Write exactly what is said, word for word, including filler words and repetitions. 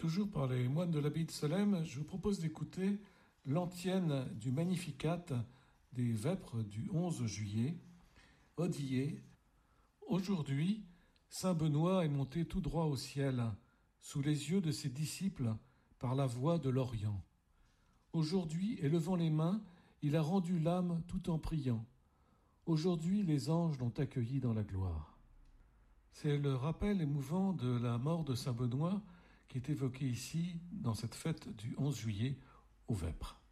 Toujours par les moines de l'abbaye de Solesmes, je vous propose d'écouter l'antienne du Magnificat des Vêpres du onze juillet, Odillé. Aujourd'hui, saint Benoît est monté tout droit au ciel, sous les yeux de ses disciples, par la voix de l'Orient. Aujourd'hui, élevant les mains, il a rendu l'âme tout en priant. Aujourd'hui, les anges l'ont accueilli dans la gloire. C'est le rappel émouvant de la mort de saint Benoît qui est évoqué ici dans cette fête du onze juillet aux Vêpres.